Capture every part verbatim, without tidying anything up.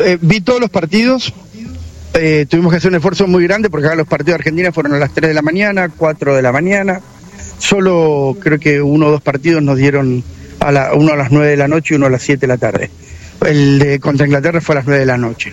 eh, vi todos los partidos. Eh, tuvimos que hacer un esfuerzo muy grande porque acá los partidos de Argentina fueron a las tres de la mañana, cuatro de la mañana. Solo creo que uno o dos partidos nos dieron, a la, uno a las nueve de la noche y uno a las siete de la tarde. El de contra Inglaterra fue a las nueve de la noche.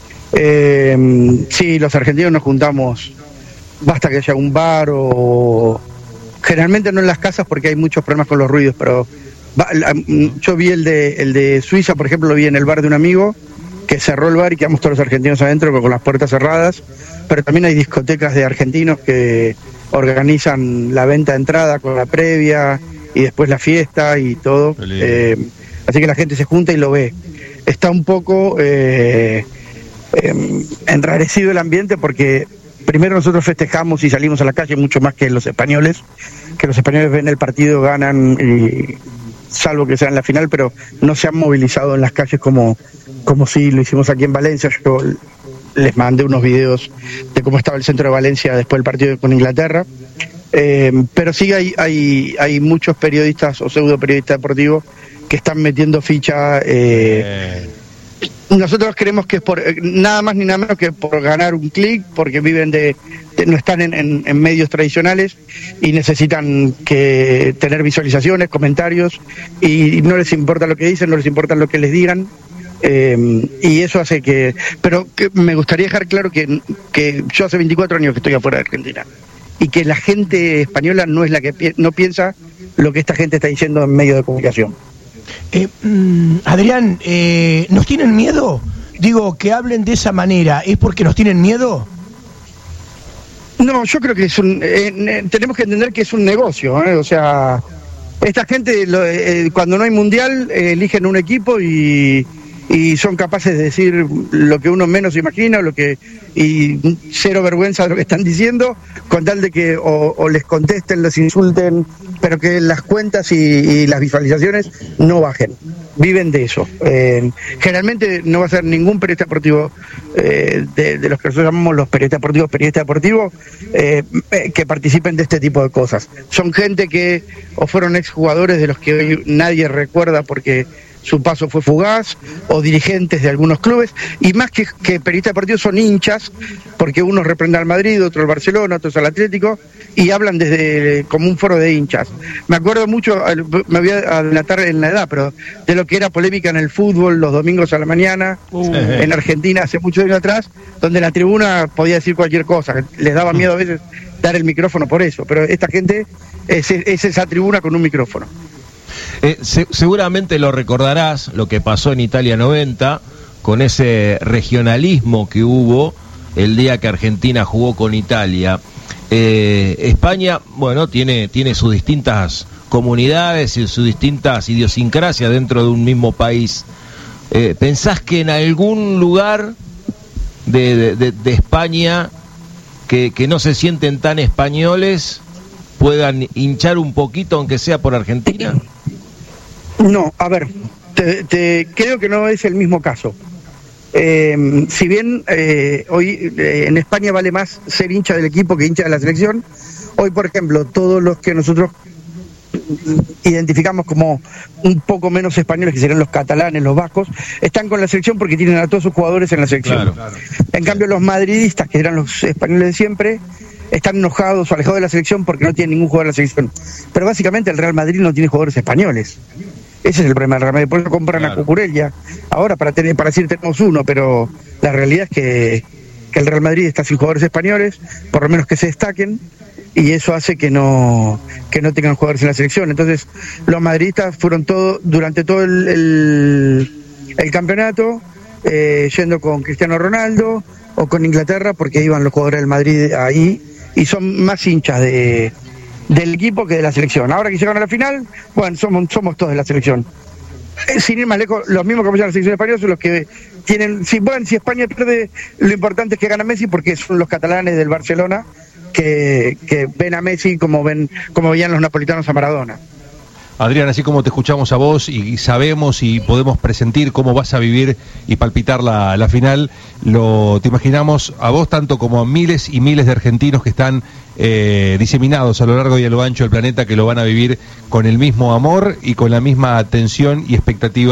Eh, sí, los argentinos nos juntamos, basta que haya un bar o... Generalmente no en las casas porque hay muchos problemas con los ruidos, pero va, la, yo vi el de, el de Suiza, por ejemplo, lo vi en el bar de un amigo, que cerró el bar y quedamos todos los argentinos adentro con las puertas cerradas, pero también hay discotecas de argentinos que organizan la venta de entrada con la previa y después la fiesta y todo, eh, así que la gente se junta y lo ve. Está un poco eh, eh, enrarecido el ambiente porque primero nosotros festejamos y salimos a la calle mucho más que los españoles, que los españoles ven el partido, ganan, y, salvo que sea en la final, pero no se han movilizado en las calles como, como si lo hicimos aquí en Valencia. Yo les mandé unos videos de cómo estaba el centro de Valencia después del partido con Inglaterra, eh, pero sí hay, hay, hay muchos periodistas o pseudo periodistas deportivos que están metiendo ficha. Eh, nosotros creemos que es por nada más ni nada menos que por ganar un clic, porque viven de, de no están en, en, en medios tradicionales y necesitan que tener visualizaciones, comentarios, y no les importa lo que dicen, no les importa lo que les digan. Eh, y eso hace que... Pero que me gustaría dejar claro que, que yo hace veinticuatro años que estoy afuera de Argentina y que la gente española no es la que pi- no piensa lo que esta gente está diciendo en medios de comunicación. Eh, mm, Adrián, eh, ¿nos tienen miedo? Digo, que hablen de esa manera, ¿es porque nos tienen miedo? No, yo creo que es un... Eh, tenemos que entender que es un negocio, ¿eh? O sea, esta gente lo, eh, cuando no hay mundial eh, eligen un equipo y... y son capaces de decir lo que uno menos imagina, lo que y cero vergüenza de lo que están diciendo, con tal de que o, o les contesten, les insulten, pero que las cuentas y, y las visualizaciones no bajen. Viven de eso. Eh, generalmente no va a ser ningún periodista deportivo eh, de, de los que nosotros llamamos los periodistas deportivos, periodistas deportivos, eh, que participen de este tipo de cosas. Son gente que o fueron exjugadores de los que hoy nadie recuerda porque su paso fue fugaz, o dirigentes de algunos clubes, y más que, que periodistas deportivos son hinchas, porque unos reprenden al Madrid, otros al Barcelona, otros al Atlético, y hablan desde como un foro de hinchas. Me acuerdo mucho, me voy a adelantar en la edad, pero de lo que era polémica en el fútbol los domingos a la mañana, uh. en Argentina hace muchos años atrás, donde la tribuna podía decir cualquier cosa, les daba miedo a veces dar el micrófono por eso, pero esta gente es, es esa tribuna con un micrófono. Eh, se, seguramente lo recordarás, lo que pasó en Italia noventa, con ese regionalismo que hubo el día que Argentina jugó con Italia. Eh, España, bueno, tiene, tiene sus distintas comunidades y sus distintas idiosincrasias dentro de un mismo país. Eh, ¿Pensás que en algún lugar de, de, de, de España que, que no se sienten tan españoles puedan hinchar un poquito, aunque sea por Argentina? No, a ver, te, te, creo que no es el mismo caso. Eh, si bien eh, hoy eh, en España vale más ser hincha del equipo que hincha de la selección, hoy, por ejemplo, todos los que nosotros identificamos como un poco menos españoles, que serían los catalanes, los vascos, están con la selección porque tienen a todos sus jugadores en la selección. Claro, claro. En cambio, los madridistas, que eran los españoles de siempre, están enojados o alejados de la selección porque no tienen ningún jugador de la selección. Pero básicamente el Real Madrid no tiene jugadores españoles. Ese es el problema del Real Madrid, por eso compran claro. a Cucurella ahora para tener, para decir tenemos uno, pero la realidad es que, que el Real Madrid está sin jugadores españoles, por lo menos que se destaquen, y eso hace que no que no tengan jugadores en la selección. Entonces los madridistas fueron todo durante todo el, el, el campeonato eh, yendo con Cristiano Ronaldo o con Inglaterra porque iban los jugadores del Madrid ahí y son más hinchas de del equipo que de la selección. Ahora que llegan a la final, bueno, somos, somos todos de la selección. Eh, sin ir más lejos, los mismos que apoyan a la selección española son los que tienen, si bueno, si España pierde, lo importante es que gana Messi porque son los catalanes del Barcelona que, que ven a Messi como ven, como veían los napolitanos a Maradona. Adrián, así como te escuchamos a vos y sabemos y podemos presentir cómo vas a vivir y palpitar la, la final, lo te imaginamos a vos tanto como a miles y miles de argentinos que están eh, diseminados a lo largo y a lo ancho del planeta, que lo van a vivir con el mismo amor y con la misma atención y expectativa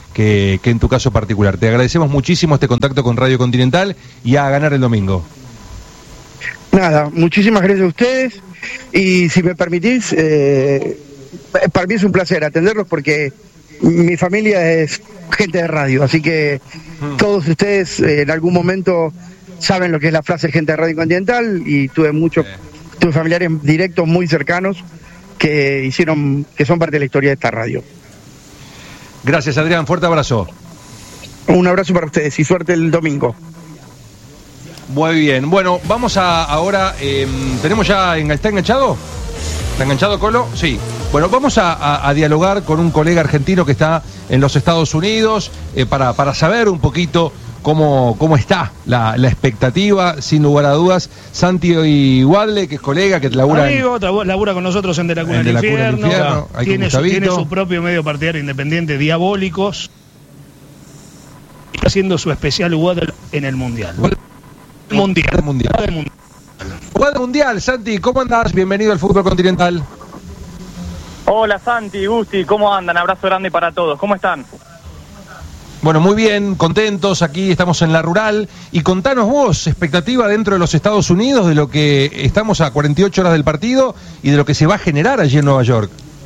que, que en tu caso particular. Te agradecemos muchísimo este contacto con Radio Continental y a ganar el domingo. Nada, muchísimas gracias a ustedes y si me permitís, eh, para mí es un placer atenderlos porque mi familia es gente de radio, así que mm. todos ustedes eh, en algún momento saben lo que es la frase gente de Radio Continental y tuve muchos, eh. tuve familiares directos muy cercanos que hicieron, que son parte de la historia de esta radio. Gracias, Adrián, fuerte abrazo. Un abrazo para ustedes y suerte el domingo. Muy bien, bueno, vamos a ahora, eh, ¿tenemos ya, está enganchado? ¿Está enganchado, Colo? Sí. Bueno, vamos a, a, a dialogar con un colega argentino que está en los Estados Unidos eh, para, para saber un poquito cómo, cómo está la, la expectativa, sin lugar a dudas. Santi Iguadle, que es colega, que labura... Amigo, en, labura con nosotros en De la Cuna del Infierno, infierno tiene, su, tiene su propio medio partidario independiente, Diabólicos, y está haciendo su especial Iguadle en el Mundial. Mundial. Mundial. Mundial. Mundial. Mundial, Santi, ¿cómo andás? Bienvenido al fútbol continental. Hola Santi, Gusti, ¿cómo andan? Abrazo grande para todos, ¿cómo están? Bueno, muy bien, contentos, aquí estamos en la rural. Y contanos vos, expectativa dentro de los Estados Unidos de lo que estamos a cuarenta y ocho horas del partido y de lo que se va a generar allí en Nueva York.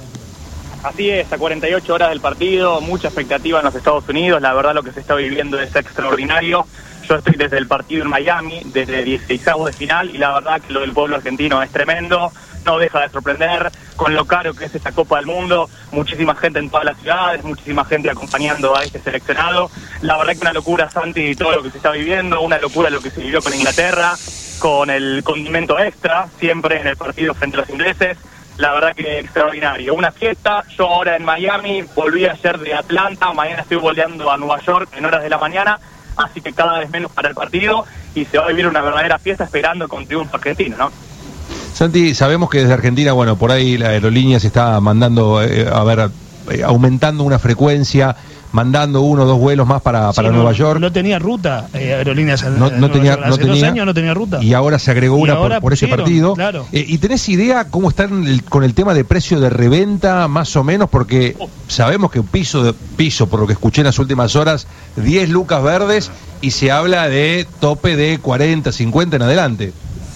Así es, a cuarenta y ocho horas del partido, mucha expectativa en los Estados Unidos, la verdad lo que se está viviendo es extraordinario. Yo estoy desde el partido en Miami, desde el dieciseisavo de final, y la verdad que lo del pueblo argentino es tremendo, no deja de sorprender, con lo caro que es esta Copa del Mundo, muchísima gente en todas las ciudades, muchísima gente acompañando a este seleccionado. La verdad que una locura, Santi, todo lo que se está viviendo, una locura lo que se vivió con Inglaterra, con el condimento extra, siempre en el partido frente a los ingleses. La verdad que extraordinario, una fiesta. Yo ahora en Miami, volví ayer de Atlanta, mañana estoy volviendo a Nueva York en horas de la mañana, así que cada vez menos para el partido y se va a vivir una verdadera fiesta esperando con triunfo argentino, ¿no? Santi, sabemos que desde Argentina, bueno, por ahí la aerolínea se está mandando, eh, a ver, eh, aumentando una frecuencia, mandando uno o dos vuelos más para, para sí, Nueva no, York. No tenía ruta, eh, aerolíneas no, no tenía, Hace no tenía, dos años no tenía ruta. Y ahora se agregó y una por, por ese partido. Claro. Eh, ¿Y tenés idea cómo están el, con el tema de precio de reventa, más o menos? Porque sabemos que un piso, de, piso, por lo que escuché en las últimas horas, diez lucas verdes y se habla de tope de cuarenta, cincuenta en adelante.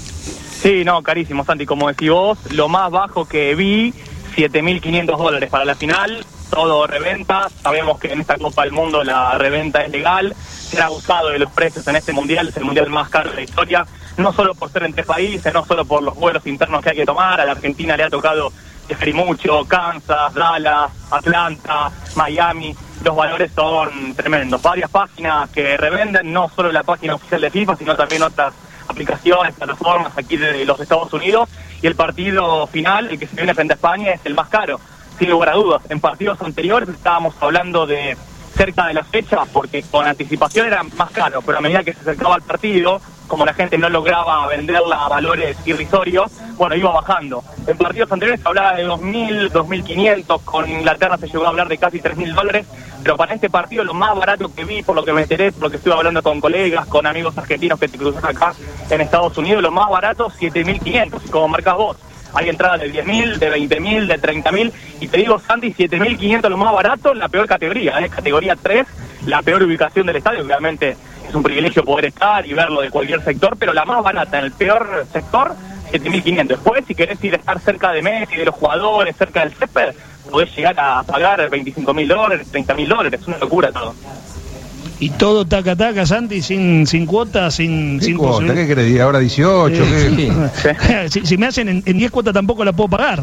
Sí, no, carísimo, Santi, como decís vos, lo más bajo que vi, siete mil quinientos dólares para la final, todo reventa. Sabemos que en esta Copa del Mundo la reventa es legal, se ha abusado de los precios en este mundial, es el mundial más caro de la historia, no solo por ser entre países, no solo por los vuelos internos que hay que tomar. A la Argentina le ha tocado viajar mucho, Kansas, Dallas, Atlanta, Miami, los valores son tremendos. Varias páginas que revenden, no solo la página oficial de FIFA, sino también otras aplicaciones, plataformas aquí de los Estados Unidos, y el partido final, el que se viene frente a España, es el más caro, sin lugar a dudas. En partidos anteriores estábamos hablando de cerca de la fecha, porque con anticipación era más caro, pero a medida que se acercaba el partido, como la gente no lograba venderla a valores irrisorios, bueno, iba bajando. En partidos anteriores se hablaba de dos mil, dos mil quinientos, con Inglaterra se llegó a hablar de casi tres mil dólares, pero para este partido lo más barato que vi, por lo que me enteré, por lo que estuve hablando con colegas, con amigos argentinos que te cruzas acá en Estados Unidos, lo más barato, siete mil quinientos, y como marcas vos, hay entradas de diez mil, de veinte mil, de treinta mil, y te digo, Santi, siete mil quinientos lo más barato, la peor categoría, ¿eh? Categoría tres, la peor ubicación del estadio, obviamente es un privilegio poder estar y verlo de cualquier sector, pero la más barata en el peor sector, siete mil quinientos. Después, si querés ir a estar cerca de Messi, de los jugadores, cerca del césped, podés llegar a pagar veinticinco mil dólares, treinta mil dólares, es una locura todo. Y todo taca taca, Santi, sin sin cuotas, sin... ¿Qué sin cuota? ¿Qué querés? ¿Ahora dieciocho? Eh, ¿qué? si, si me hacen en, en diez cuotas tampoco la puedo pagar.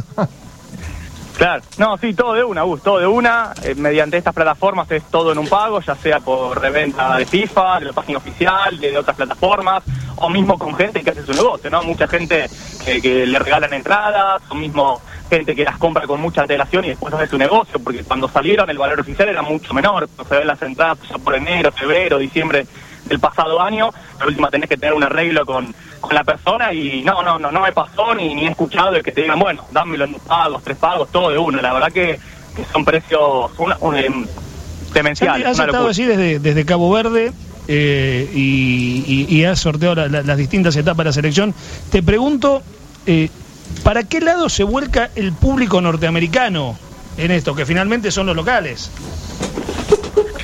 Claro, no, sí, todo de una, Gus, todo de una, eh, mediante estas plataformas es todo en un pago, ya sea por reventa de FIFA, de la página oficial, de, de otras plataformas, o mismo con gente que hace su negocio, ¿no? Mucha gente que, que le regalan entradas, o mismo gente que las compra con mucha antelación y después hace su negocio, porque cuando salieron el valor oficial era mucho menor, no se ven las entradas ya por enero, febrero, diciembre del pasado año, la última tenés que tener un arreglo con, con la persona y no, no, no, no me pasó ni, ni he escuchado de que te digan, bueno, dámelo en dos pagos, tres pagos, todo de uno. La verdad que, que son precios una, una, demenciales. Has estado así desde, desde Cabo Verde eh, y, y, y has sorteado la, la, las distintas etapas de la selección. Te pregunto, eh, ¿para qué lado se vuelca el público norteamericano en esto, que finalmente son los locales?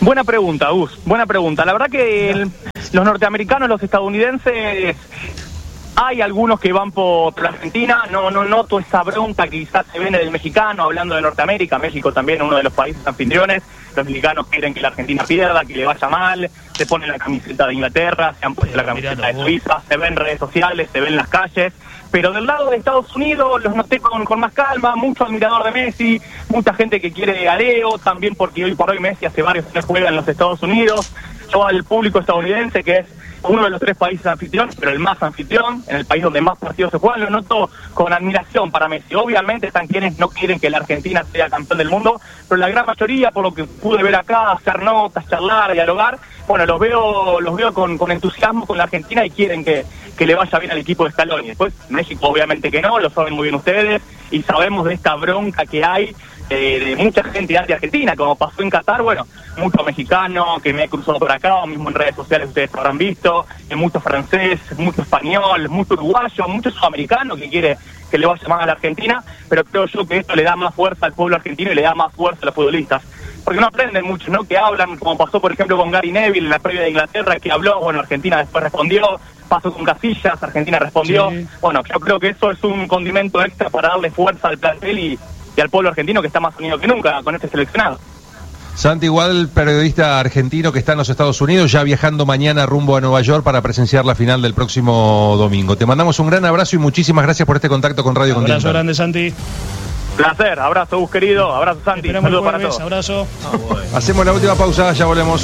Buena pregunta, Gus, buena pregunta. La verdad que el, los norteamericanos, los estadounidenses, hay algunos que van por la Argentina. No no noto esa bronca que quizás se viene del mexicano, hablando de Norteamérica. México también, uno de los países anfitriones. Los mexicanos quieren que la Argentina pierda, que le vaya mal. Se ponen la camiseta de Inglaterra, se han puesto la camiseta de Suiza, se ven en redes sociales, se ven en las calles. Pero del lado de Estados Unidos los noté con, con más calma, mucho admirador de Messi, mucha gente que quiere a Leo, también porque hoy por hoy Messi hace varios años juega en los Estados Unidos. Yo al público estadounidense, que es uno de los tres países anfitriones, pero el más anfitrión, en el país donde más partidos se juegan, lo noto con admiración para Messi. Obviamente están quienes no quieren que la Argentina sea campeón del mundo, pero la gran mayoría, por lo que pude ver acá, hacer notas, charlar, dialogar, bueno, los veo los veo con, con entusiasmo con la Argentina y quieren que, que le vaya bien al equipo de Scaloni. Después, México obviamente que no, lo saben muy bien ustedes, y sabemos de esta bronca que hay de, de mucha gente anti-argentina, como pasó en Qatar. Bueno, mucho mexicano que me he cruzado por acá, o mismo en redes sociales ustedes habrán visto, eh, mucho francés, mucho español, mucho uruguayo, mucho sudamericano que quiere que le vaya más a la Argentina, pero creo yo que esto le da más fuerza al pueblo argentino y le da más fuerza a los futbolistas. Porque no aprenden mucho, ¿no? Que hablan, como pasó por ejemplo con Gary Neville en la previa de Inglaterra, que habló, bueno, Argentina después respondió, pasó con Casillas, Argentina respondió. Sí. Bueno, yo creo que eso es un condimento extra para darle fuerza al plantel y, y al pueblo argentino, que está más unido que nunca con este seleccionado. Santi, igual periodista argentino que está en los Estados Unidos, ya viajando mañana rumbo a Nueva York para presenciar la final del próximo domingo. Te mandamos un gran abrazo y muchísimas gracias por este contacto con Radio Continental. Abrazo grande, Santi. Placer, abrazo, Gus querido, abrazo Santi, saludos para todos. Abrazo. Ah, bueno. Hacemos la última pausa, ya volvemos.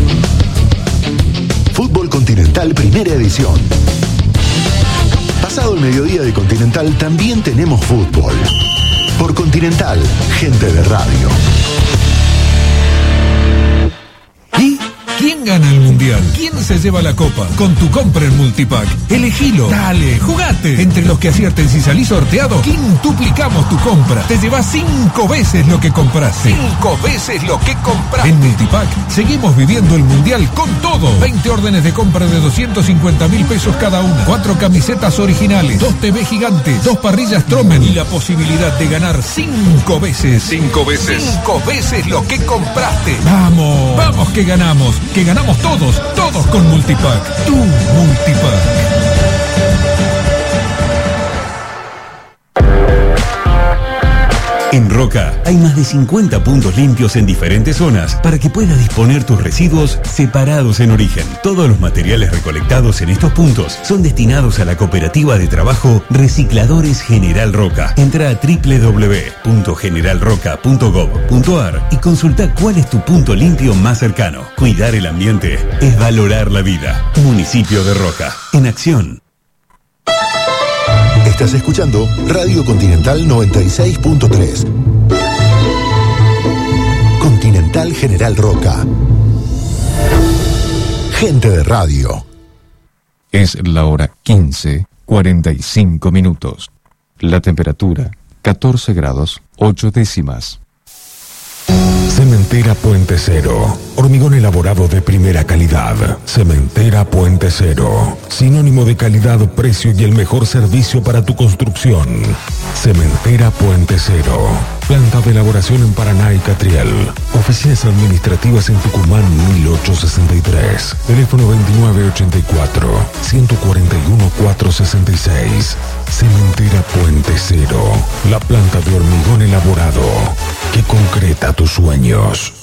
Fútbol Continental, primera edición. Pasado el mediodía de Continental, también tenemos fútbol. Por Continental, gente de radio. ¿Y quién gana el mundial? ¿Quién se lleva la copa? Con tu compra en Multipack. Elegilo. Dale, jugate. Entre los que acierten si salís sorteado, quintuplicamos tu compra. Te llevas cinco veces lo que compraste. Cinco veces lo que compraste. En Multipack seguimos viviendo el mundial con todo. veinte órdenes de compra de doscientos cincuenta mil pesos cada una. Cuatro camisetas originales. Dos T V gigantes. Dos parrillas Tromen. Y la posibilidad de ganar cinco veces. Cinco veces. Cinco veces lo que compraste. Vamos. Vamos que ganamos. Que ganamos todos. Todos con Multipack. Tu Multipack. En Roca hay más de cincuenta puntos limpios en diferentes zonas para que puedas disponer tus residuos separados en origen. Todos los materiales recolectados en estos puntos son destinados a la cooperativa de trabajo Recicladores General Roca. Entra a doble u doble u doble u punto general roca punto gob punto ar y consulta cuál es tu punto limpio más cercano. Cuidar el ambiente es valorar la vida. Municipio de Roca, en acción. Estás escuchando Radio Continental noventa y seis punto tres. Continental General Roca. Gente de radio. Es la hora quince, cuarenta y cinco minutos. La temperatura, catorce grados, ocho décimas. Cementera Puente Cero. Hormigón elaborado de primera calidad. Cementera Puente Cero. Sinónimo de calidad, precio y el mejor servicio para tu construcción. Cementera Puente Cero. Planta de elaboración en Paraná y Catriel. Oficinas administrativas en Tucumán mil ochocientos sesenta y tres. Teléfono veintinueve ochenta y cuatro, ciento cuarenta y uno, cuatrocientos sesenta y seis. Cementera Puente Cero. La planta de hormigón elaborado que concreta tus sueños.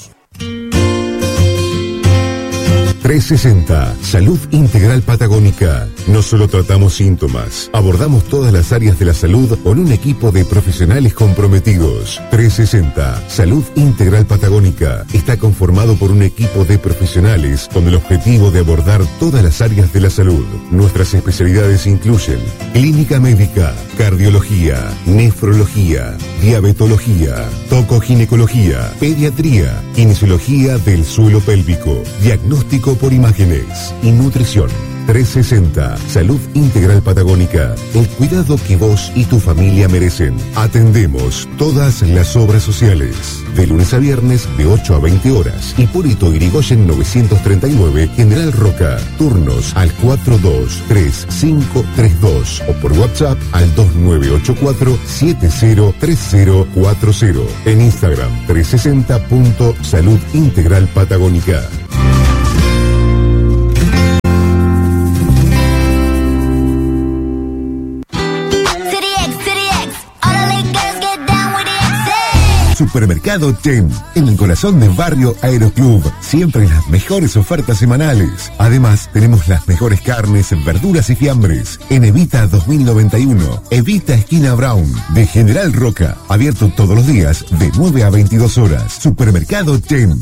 trescientos sesenta, Salud Integral Patagónica. No solo tratamos síntomas, abordamos todas las áreas de la salud con un equipo de profesionales comprometidos. trescientos sesenta, Salud Integral Patagónica. Está conformado por un equipo de profesionales con el objetivo de abordar todas las áreas de la salud. Nuestras especialidades incluyen clínica médica, cardiología, nefrología, diabetología, tocoginecología, pediatría, kinesiología del suelo pélvico, diagnóstico por imágenes y nutrición. trescientos sesenta, Salud Integral Patagónica, el cuidado que vos y tu familia merecen. Atendemos todas las obras sociales, de lunes a viernes de ocho a veinte horas. Hipólito Yrigoyen novecientos treinta y nueve, General Roca. Turnos al cuatro dos tres cinco tres dos o por WhatsApp al dos nueve ocho cuatro siete cero tres cero cuatro cero. En Instagram trescientos sesenta punto salud integral patagónica. Supermercado Ten, en el corazón del barrio Aeroclub. Siempre las mejores ofertas semanales. Además, tenemos las mejores carnes, verduras y fiambres. En Evita dos mil noventa y uno, Evita esquina Brown, de General Roca. Abierto todos los días de nueve a veintidós horas. Supermercado Ten.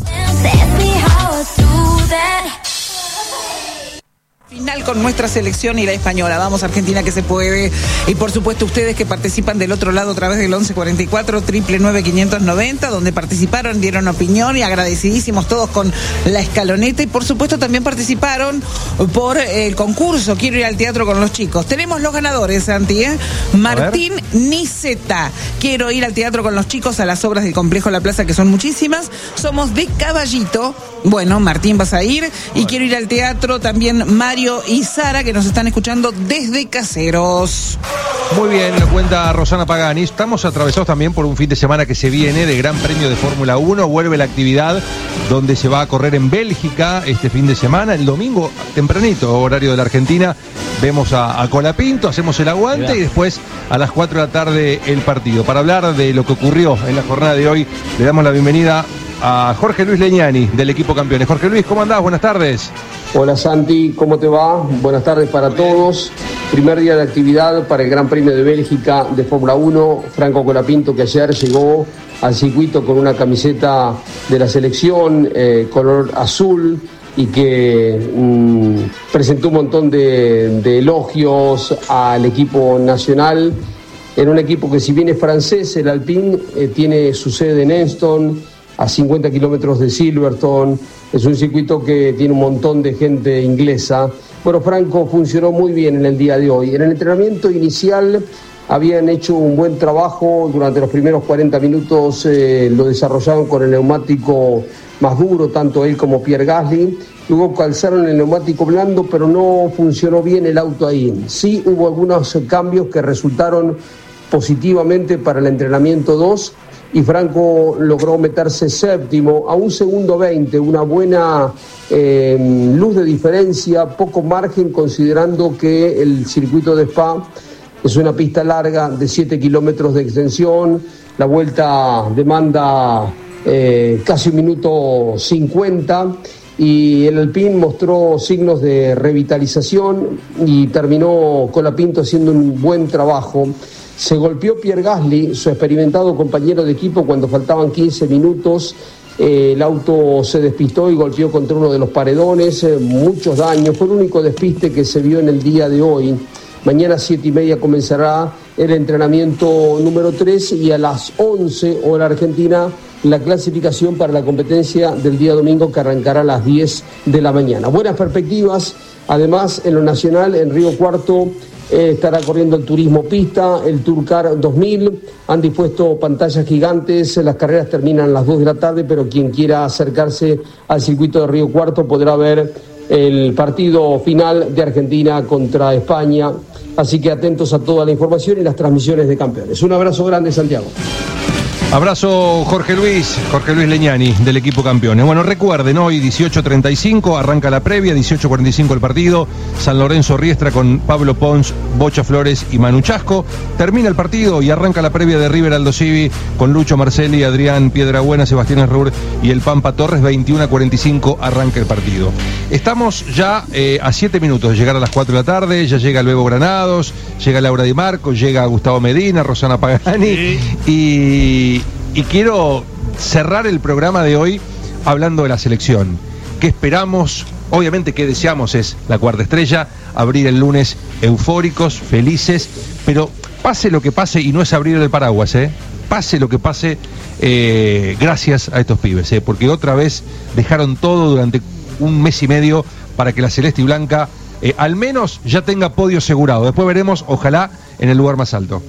Final con nuestra selección y la española. Vamos, Argentina, que se puede. Y por supuesto ustedes que participan del otro lado a través del once cuarenta y cuatro, nueve nueve quinientos noventa, donde participaron, dieron opinión y agradecidísimos todos con la escaloneta. Y por supuesto también participaron por el concurso Quiero ir al teatro con los chicos. Tenemos los ganadores, Santi, ¿eh? Martín Niceta. Quiero ir al teatro con los chicos a las obras del Complejo La Plaza, que son muchísimas. Somos de Caballito. Bueno, Martín, vas a ir. Y quiero ir al teatro también Mario y Sara, que nos están escuchando desde Caseros. Muy bien, lo cuenta Rosana Pagani. Estamos atravesados también por un fin de semana que se viene de Gran Premio de Fórmula uno. Vuelve la actividad donde se va a correr en Bélgica este fin de semana. El domingo, tempranito, horario de la Argentina, vemos a, a Colapinto, hacemos el aguante Mirá. y después a las cuatro de la tarde el partido. Para hablar de lo que ocurrió en la jornada de hoy, le damos la bienvenida a Jorge Luis Leñani, del equipo Campeones. Jorge Luis, ¿cómo andás? Buenas tardes. Hola Santi, ¿cómo te va? Buenas tardes para todos. Primer día de actividad para el Gran Premio de Bélgica de Fórmula uno. Franco Colapinto, que ayer llegó al circuito con una camiseta de la selección, eh, color azul, y que mmm, presentó un montón de, de elogios al equipo nacional. En un equipo que, si bien es francés, el Alpine eh, tiene su sede en Enston, a cincuenta kilómetros de Silverstone. Es un circuito que tiene un montón de gente inglesa. Bueno, Franco funcionó muy bien en el día de hoy. En el entrenamiento inicial habían hecho un buen trabajo. Durante los primeros cuarenta minutos eh, lo desarrollaron con el neumático más duro, tanto él como Pierre Gasly. Luego calzaron el neumático blando, pero no funcionó bien el auto ahí. Sí hubo algunos cambios que resultaron positivamente para el entrenamiento dos, y Franco logró meterse séptimo a un segundo veinte, una buena eh, luz de diferencia, poco margen, considerando que el circuito de Spa es una pista larga de siete kilómetros de extensión. La vuelta demanda eh, casi un minuto cincuenta, y el Alpine mostró signos de revitalización y terminó Colapinto haciendo un buen trabajo. Se golpeó Pierre Gasly, su experimentado compañero de equipo, cuando faltaban quince minutos. Eh, el auto se despistó y golpeó contra uno de los paredones, eh, muchos daños. Fue el único despiste que se vio en el día de hoy. Mañana a siete y media comenzará el entrenamiento número tres, y a las once hora argentina la clasificación para la competencia del día domingo, que arrancará a las diez de la mañana. Buenas perspectivas, además, en lo nacional, en Río Cuarto. Eh, estará corriendo el turismo pista, el Tourcar dos mil. Han dispuesto pantallas gigantes. Las carreras terminan a las dos de la tarde, pero quien quiera acercarse al circuito de Río Cuarto podrá ver el partido final de Argentina contra España. Así que atentos a toda la información y las transmisiones de Campeones. Un abrazo grande, Santiago. Abrazo, Jorge Luis, Jorge Luis Leñani, del equipo Campeones. Bueno, recuerden, hoy dieciocho treinta y cinco arranca la previa, dieciocho cuarenta y cinco el partido, San Lorenzo Riestra con Pablo Pons, Bocha Flores y Manu Chasco. Termina el partido y arranca la previa de River Aldo Civi con Lucho Marcelli, Adrián Piedrabuena, Sebastián Herrur y el Pampa Torres. Veintiuno cuarenta y cinco arranca el partido. Estamos ya eh, a siete minutos de llegar a las cuatro de la tarde. Ya llega Luego Granados, llega Laura Di Marco, llega Gustavo Medina, Rosana Pagani, sí. y... Y quiero cerrar el programa de hoy hablando de la selección. ¿Qué esperamos? Obviamente, ¿qué deseamos? Es la cuarta estrella, abrir el lunes eufóricos, felices, pero pase lo que pase, y no es abrir el paraguas, ¿eh? Pase lo que pase, eh, gracias a estos pibes, ¿eh? Porque otra vez dejaron todo durante un mes y medio para que la Celeste y Blanca eh, al menos ya tenga podio asegurado. Después veremos, ojalá, en el lugar más alto.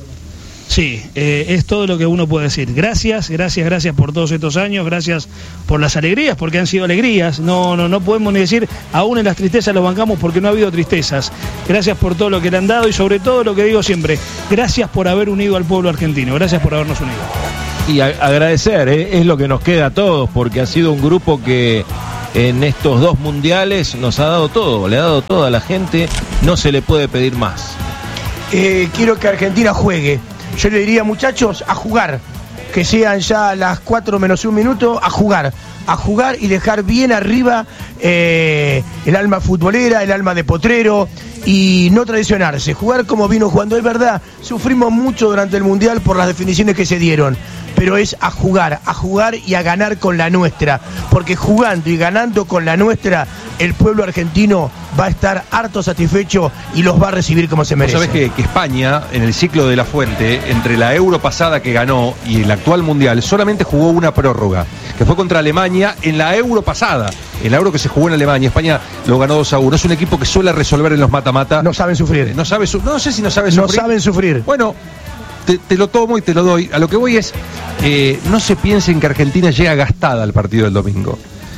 Sí, eh, es todo lo que uno puede decir. Gracias, gracias, gracias por todos estos años, gracias por las alegrías, porque han sido alegrías. No, no, no podemos ni decir, aún en las tristezas los bancamos porque no ha habido tristezas. Gracias por todo lo que le han dado y sobre todo lo que digo siempre, gracias por haber unido al pueblo argentino, gracias por habernos unido. Y a- agradecer, eh, es lo que nos queda a todos, porque ha sido un grupo que en estos dos mundiales nos ha dado todo, le ha dado todo a la gente, no se le puede pedir más. Eh, quiero que Argentina juegue. Yo le diría, muchachos, a jugar. Que sean ya las cuatro menos un minuto, a jugar. A jugar y dejar bien arriba eh, el alma futbolera, el alma de potrero y no traicionarse. Jugar como vino jugando. Es verdad, sufrimos mucho durante el Mundial por las definiciones que se dieron. Pero es a jugar, a jugar y a ganar con la nuestra. Porque jugando y ganando con la nuestra, el pueblo argentino va a estar harto satisfecho y los va a recibir como se merece. Sabes que, que España, en el ciclo de la Fuente, entre la Euro pasada que ganó y el actual Mundial, solamente jugó una prórroga, que fue contra Alemania en la Euro pasada. En la Euro que se jugó en Alemania, España lo ganó dos a uno. Es un equipo que suele resolver en los mata-mata. No saben sufrir. No, sabe su- no sé si no sabe No sufrir. saben sufrir. Bueno, te, te lo tomo y te lo doy. A lo que voy es, eh, no se piensen que Argentina llega gastada al partido del domingo.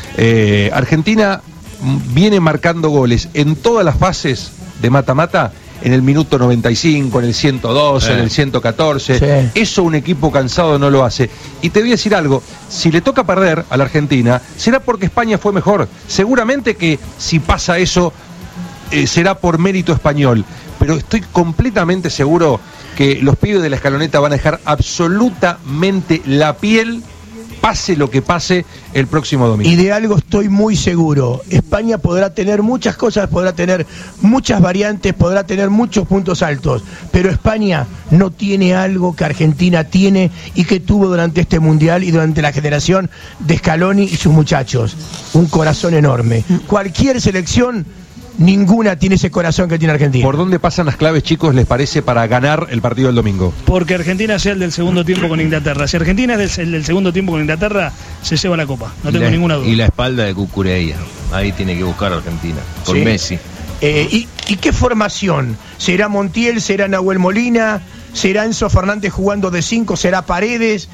Eh, Argentina mm, viene marcando goles en todas las fases de mata-mata, en el minuto noventa y cinco, en el ciento doce, Sí. en el ciento catorce. Sí. Eso un equipo cansado no lo hace. Y te voy a decir algo, si le toca perder a la Argentina, será porque España fue mejor. Seguramente que si pasa eso, eh, será por mérito español. Pero estoy completamente seguro que los pibes de la Escaloneta van a dejar absolutamente la piel, pase lo que pase, el próximo domingo. Y de algo estoy muy seguro. España podrá tener muchas cosas, podrá tener muchas variantes, podrá tener muchos puntos altos, pero España no tiene algo que Argentina tiene y que tuvo durante este Mundial y durante la generación de Scaloni y sus muchachos. Un corazón enorme. Cualquier selección, ninguna tiene ese corazón que tiene Argentina. ¿Por dónde pasan las claves, chicos, les parece, para ganar el partido del domingo? Porque Argentina sea el del segundo tiempo con Inglaterra. Si Argentina es del, el del segundo tiempo con Inglaterra, se lleva la copa, no Y tengo la- ninguna duda. Y la espalda de Cucurella, ahí tiene que buscar Argentina, con Sí. Messi. Eh, ¿y, ¿Y qué formación? ¿Será Montiel? ¿Será Nahuel Molina? ¿Será Enzo Fernández jugando de cinco? ¿Será Paredes?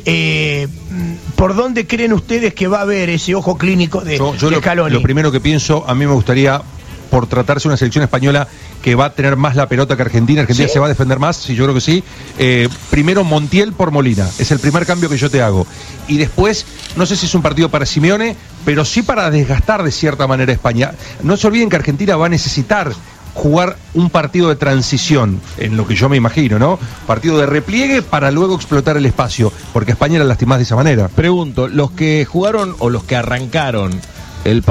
Eh, ¿Por dónde creen ustedes que va a haber ese ojo clínico de, Yo, yo de lo, Scaloni? lo primero que pienso, a mí me gustaría, por tratarse de una selección española que va a tener más la pelota que Argentina, Argentina ¿Sí? se va a defender más, sí, yo creo que sí. Eh, primero Montiel por Molina, es el primer cambio que yo te hago. Y después, no sé si es un partido para Simeone, pero sí para desgastar de cierta manera a España. No se olviden que Argentina va a necesitar jugar un partido de transición, en lo que yo me imagino, ¿no? Partido de repliegue para luego explotar el espacio, porque España la lastimás de esa manera. Pregunto, los que jugaron o los que arrancaron el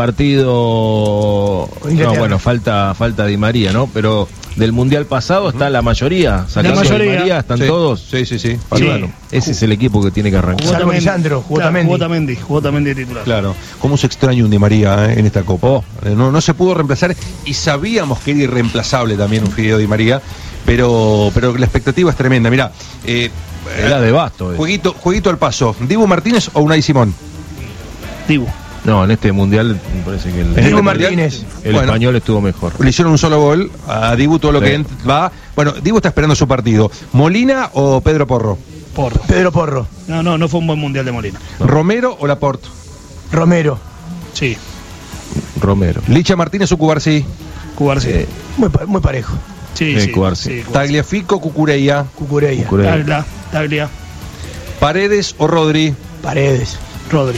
partido, Inglaterra. no, bueno, falta falta Di María, ¿no? Pero del Mundial pasado está la mayoría, sacando a Di mayoría. María, están Sí, todos. Sí, sí, sí. Y bueno, ese es el equipo que tiene que arrancar. Salvo Tamendi. Lisandro, jugó Claro, Tamendi. jugó Tamendi, jugó Tamendi de titular. Claro, cómo se extraña un Di María eh, en esta Copa. Eh, No, no se pudo reemplazar y sabíamos que era irreemplazable también un Fideo Di María, pero, pero la expectativa es tremenda. Mirá, eh, Era de Basto. eh. jueguito, jueguito al paso. ¿Dibu Martínez o Unai Simón? Dibu. No, en este Mundial me parece que el, En Dibu el Martínez. el Bueno. español estuvo mejor. Le hicieron un solo gol a Dibu, todo lo Sí. que ent- va. Bueno, Dibu está esperando su partido. ¿Molina o Pedro Porro? Porro. Pedro Porro, No, no, no fue un buen mundial de Molina. ¿Romero o Laporte? Romero, Sí, Romero. ¿Licha Martínez o Cubarsí? Cubarsi. Eh, muy, pa- muy parejo. Sí, eh, sí. Cubarsi. sí, Cubarsi. ¿Tagliafico o Cucurella? Cucurella, Cucurella. Taglia, Taglia, ¿Paredes o Rodri? Paredes, Rodri.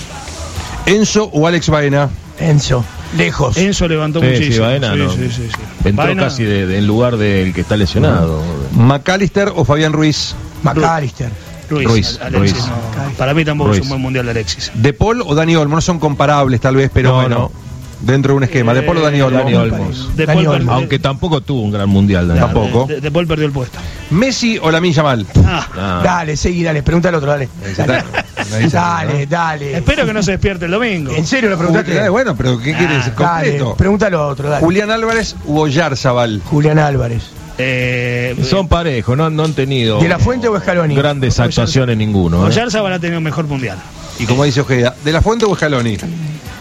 ¿Enzo o Alex Baena? Enzo, lejos. Enzo levantó Sí, sí, muchísimo. Baena, sí, no. sí, sí, sí. Entró Baena- casi de, de- en lugar del que está lesionado. ¿McAllister o Fabián Ruiz? McAllister, Ruiz, Ruiz, Alexis, Ruiz. no. Para mí tampoco Ruiz. es un buen mundial de Alexis. ¿De Paul o Dani Olmo? No son comparables tal vez, pero No, bueno, no. dentro de un esquema. ¿De Paul o Dani Olmo? Dani Olmos. De Dani Paul Olmo. perdió- Aunque tampoco tuvo un gran Mundial. Dani. Tampoco. De, de Paul perdió el puesto. ¿Messi o Lamine Yamal? Ah, Ah. dale, seguí, dale, pregunta al otro, dale. Dale, Ahí está, dale, ¿no? dale. espero que no se despierte el domingo. ¿En serio lo Eh, preguntaste? bueno, pero ¿qué quieres? Dale, Completo. pregunta al otro, dale. ¿Julián Álvarez u Oyarzabal? Julián Álvarez. Eh, Son parejos, no, no han tenido ¿De la Fuente o Scaloni? grandes actuaciones ninguno. ¿eh? Oyarzábal ha tenido mejor mundial. Y como dice Ojeda, ¿de la Fuente o Scaloni?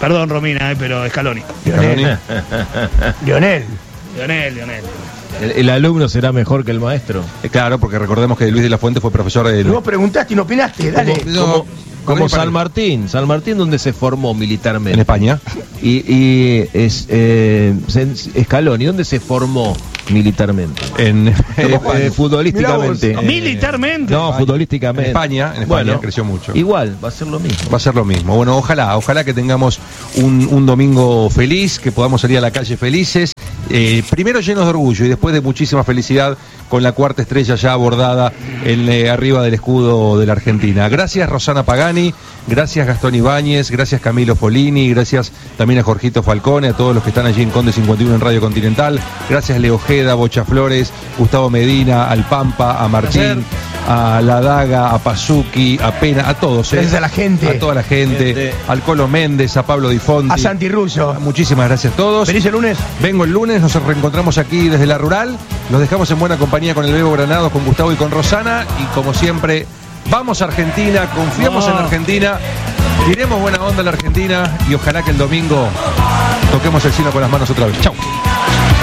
Perdón, Romina, eh, pero Scaloni. Lionel. Lionel. Lionel, Lionel. El, el alumno será mejor que el maestro. Eh, claro, porque recordemos que Luis de la Fuente fue profesor de... Vos preguntaste y no opinaste, dale. Como, como, como San Martín. San Martín, ¿dónde se formó militarmente? En España. Y, y es eh, Scaloni, ¿dónde se formó militarmente? En eh, eh, futbolísticamente. Eh, militarmente. No, futbolísticamente. En España, en España bueno, creció mucho. Igual, va a ser lo mismo. Va a ser lo mismo. Bueno, ojalá, ojalá que tengamos un, un domingo feliz, que podamos salir a la calle felices. Eh, primero llenos de orgullo y después de muchísima felicidad con la cuarta estrella ya abordada en, eh, arriba del escudo de la Argentina. Gracias Rosana Pagani, gracias Gastón Ibáñez, gracias Camilo Folini, gracias también a Jorgito Falcone, a todos los que están allí en Conde cincuenta y uno en Radio Continental, gracias Leo Ojeda, Bocha Flores, Gustavo Medina, al Pampa, a Martín, a La Daga, a Pazuki, a Pena, a todos. ¿eh? Gracias a la gente. A toda la gente, gente. Al Colo Méndez, a Pablo Di Fonti. A Santi Russo. Muchísimas gracias a todos. ¿Venís el lunes? Vengo el lunes, nos reencontramos aquí desde la Rural. Los dejamos en buena compañía con el Bebo Granados, con Gustavo y con Rosana. Y como siempre, vamos a Argentina, confiamos no. en Argentina. Tiremos buena onda a la Argentina y ojalá que el domingo toquemos el cielo con las manos otra vez. Chau.